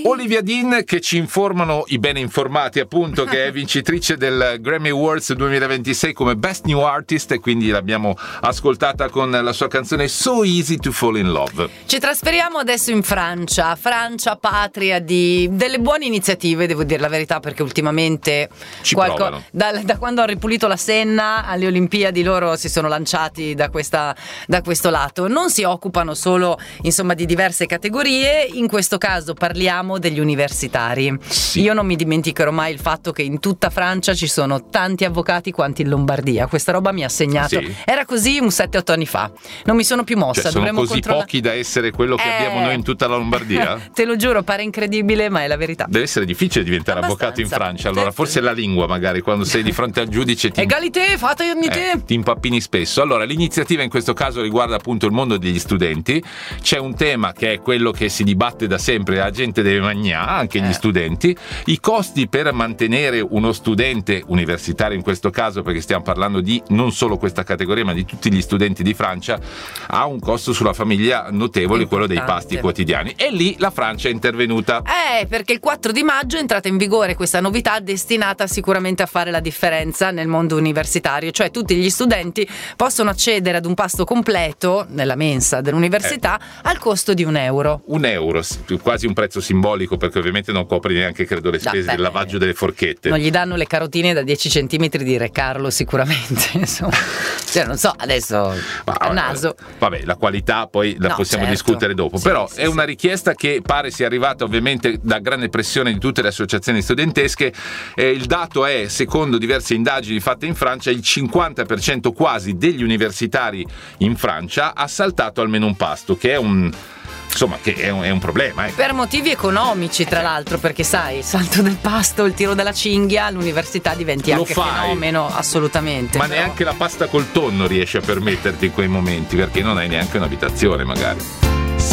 Olivia Dean, che ci informano i bene informati, appunto, che è vincitrice del Grammy Awards 2026 come Best New Artist, e quindi l'abbiamo ascoltata con la sua canzone So Easy to Fall in Love. Ci trasferiamo adesso in Francia, patria delle buone iniziative, devo dire la verità, perché ultimamente da quando ho ripulito la Senna alle Olimpiadi loro si sono lanciati da questo lato. Non si occupano solo, insomma, di diverse categorie, in questo caso parliamo degli universitari. Sì. Io non mi dimenticherò mai il fatto che in tutta Francia ci sono tanti avvocati quanti in Lombardia. Questa roba mi ha segnato. Sì. Era così un 7-8 anni fa. Non mi sono più mossa. Cioè, sono così pochi da essere quello che abbiamo noi in tutta la Lombardia? Te lo giuro, pare incredibile, ma è la verità. Deve essere difficile diventare avvocato in Francia. Allora, forse è la lingua, magari, quando sei di fronte al giudice Egalité, ti impappini spesso. Allora, l'iniziativa in questo caso riguarda appunto il mondo degli studenti. C'è un tema che è quello che si dibatte da sempre: la gente deve mangiare, anche gli studenti. I costi per mantenere uno studente universitario, in questo caso, perché stiamo parlando di non solo questa categoria ma di tutti gli studenti di Francia, ha un costo sulla famiglia notevole, quello dei pasti quotidiani, e lì la Francia è intervenuta. Perché il 4 di maggio è entrata in vigore questa novità destinata sicuramente a fare la differenza nel mondo universitario, cioè tutti gli studenti possono accedere ad un pasto completo nella mensa dell'università al costo di €1. €1, quasi un prezzo simbolico, perché ovviamente non copre neanche, credo, le spese del lavaggio delle forchette. Non gli danno le carotine da 10 centimetri di Re Carlo sicuramente, insomma. Cioè, non so, adesso a naso. Vabbè, la qualità poi la possiamo discutere dopo, sì, però è una richiesta che pare sia arrivata ovviamente da grande pressione di tutte le associazioni studentesche. Il dato è, secondo diverse indagini fatte in Francia, il 50% quasi degli universitari in Francia ha saltato almeno un pasto, che è un problema. Per motivi economici, tra l'altro, perché sai, il salto del pasto, il tiro della cinghia, all'università diventi anche fenomeno, assolutamente. Ma neanche la pasta col tonno riesci a permetterti in quei momenti, perché non hai neanche un'abitazione, magari.